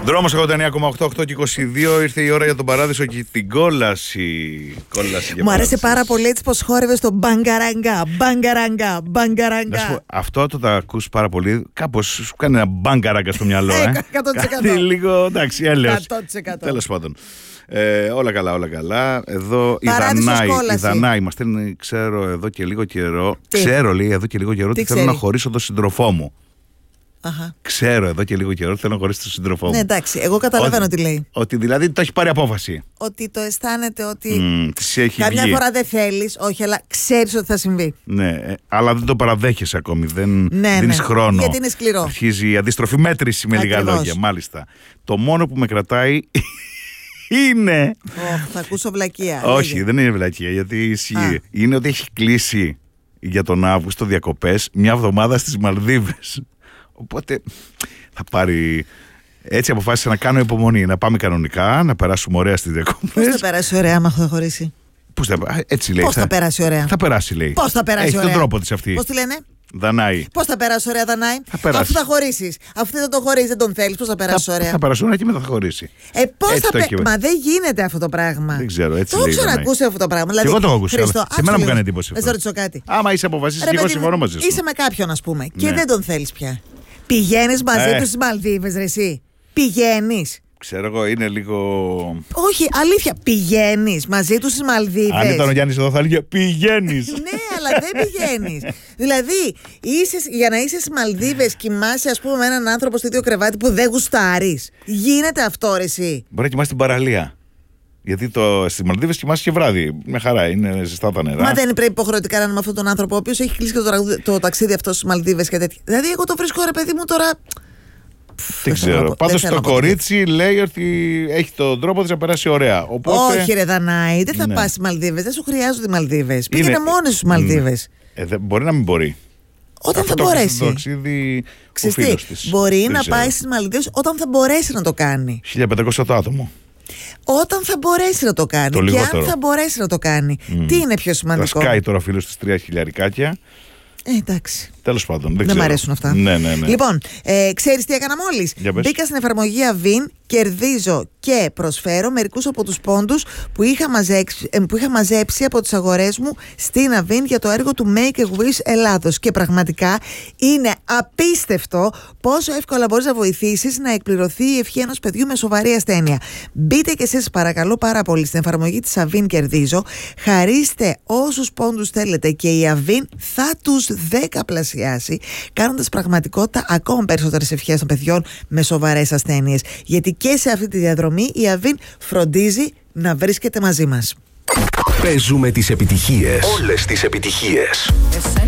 Δρόμος 89,8 και 22. Ήρθε η ώρα για τον παράδεισο και την κόλαση. Μου άρεσε πάρα πολύ έτσι πως χόρευε στο μπαγκαράγκα, μπαγκαράγκα, μπαγκαράγκα. Αυτό το ακούς πάρα πολύ. Κάπως σου κάνει ένα μπαγκαράγκα στο μυαλό. 100%. Κάτι λίγο, εντάξει, έλεος. 100%. Τέλος πάντων. Όλα καλά, όλα καλά. Εδώ η Δανάη μας στέλνει, ξέρω εδώ και λίγο καιρό. Ξέρω, λέει, εδώ και λίγο καιρό ότι θέλω να χωρίσω τον σύντροφό μου. Αχα. Ξέρω εδώ και λίγο καιρό ότι θέλω να χωρίσω τον σύντροφό μου. Ναι, εντάξει, εγώ καταλαβαίνω τι λέει. Ότι δηλαδή το έχει πάρει απόφαση. Ότι το αισθάνεται ότι. Καμιά φορά δεν θέλεις, όχι, αλλά ξέρεις ότι θα συμβεί. Ναι, αλλά δεν το παραδέχεσαι ακόμη. Δεν δίνεις χρόνο. Γιατί είναι σκληρό. Αρχίζει η αντίστροφη μέτρηση με λίγα λόγια. Μάλιστα. Το μόνο που με κρατάει. Είναι. Θα ακούσω βλακεία. Όχι, δεν είναι βλακεία, γιατί ισχύει. Είναι ότι έχει κλείσει για τον Αύγουστο διακοπές μια εβδομάδα στις Μαλδίβες. Οπότε θα πάρει. Έτσι αποφάσισα να κάνω υπομονή. Να πάμε κανονικά, να περάσουμε ωραία στις διακοπές. Πώς θα περάσει ωραία άμα θα χωρίσει? Έτσι λέει. Πώς θα περάσει ωραία? Θα περάσει, λέει. Πώς θα περάσει έχει ωραία? τον τρόπο της αυτή. Πώς τη λένε? Δανάη. Πώς θα περάσει ωραία, Δανάη? Αφού θα χωρίσεις. Αφού δεν τον χωρίσεις, δεν τον θέλεις, πώς θα περάσει ωραία? Θα περάσει ωραία και μετά θα χωρίσει. Μα δεν γίνεται αυτό το πράγμα. Δεν ξέρω, έτσι το λέει. Το έχω ξανακούσει αυτό το πράγμα. Δηλαδή, εγώ το έχω ακούσει. Σε μένα μου κάνει εντύπωση. Να σε ρωτήσω κάτι. Άμα είσαι αποφασίσει και εγώ συμφωνώ μαζί σου. Είσαι με κάποιον, ας πούμε, και δεν τον θέλεις πια. Πηγαίνεις μαζί του στις Μαλδίβες, ρε εσύ? Πηγαίνεις? Ξέρω εγώ, είναι λίγο. Όχι, αλήθεια. Πηγαίνεις μαζί του στις Μαλδίβες? Αν ήταν ο Γιάννης εδώ θα έλεγε πηγαίνεις. Ναι, αλλά δεν πηγαίνεις. Δηλαδή, για να είσαι στις Μαλδίβες, κοιμάσαι, ας πούμε, με έναν άνθρωπο στο ίδιο κρεβάτι που δεν γουστάρεις. Γίνεται αυτό, ρε εσύ? Μπορεί να κοιμάσαι στην παραλία. Γιατί στις Μαλδίβες κοιμάσαι και βράδυ. Με χαρά, είναι ζεστά τα νερά. Μα δεν πρέπει υποχρεωτικά να είναι με αυτόν τον άνθρωπο, ο οποίος έχει κλείσει και το ταξίδι αυτό στις Μαλδίβες και τέτοια? Δηλαδή, εγώ το βρίσκω, ρε παιδί μου, τώρα. Δεν ξέρω. Πάντως το κορίτσι λέει ότι έχει τον τρόπο της να περάσει ωραία. Οπότε. Όχι, ρε Δανάη, δεν θα πας στις Μαλδίβες. Δεν σου χρειάζονται οι Μαλδίβες. Πήγαινε μόνη στους Μαλδίβες. Μπορεί να μην μπορεί. Όταν θα μπορέσει. Το ταξίδι ο φίλος της. Μπορεί να πάει στις Μαλδίβες όταν θα μπορέσει να το κάνει. 1500 το άτομο. Όταν θα μπορέσει να το κάνει. Το και αν θα μπορέσει να το κάνει. Τι είναι πιο σημαντικό? Θα σκάει τώρα ο φίλος της 3 χιλιαρικάκια. Εντάξει. Τέλος πάντων. Δεν μ' αρέσουν αυτά. Ναι. Λοιπόν, ξέρεις τι έκανα μόλις? Μπήκα στην εφαρμογή Avin, κερδίζω και προσφέρω μερικούς από τους πόντους που είχα μαζέψει από τις αγορές μου στην Avin για το έργο του Make a Wish Ελλάδος. Και πραγματικά είναι απίστευτο πόσο εύκολα μπορείς να βοηθήσεις να εκπληρωθεί η ευχή ενός παιδιού με σοβαρή ασθένεια. Μπείτε και εσείς, παρακαλώ πάρα πολύ, στην εφαρμογή της Avin Κερδίζω, χαρίστε όσους πόντους θέλετε και η Avin θα τους δεκαπλασιάσει, κάνοντας πραγματικότητα ακόμα περισσότερες ευχές των παιδιών με σοβαρές ασθένειες. Γιατί και σε αυτή τη διαδρομή η Avin φροντίζει να βρίσκεται μαζί μας. Παίζουμε τις επιτυχίες. Όλες τις επιτυχίες.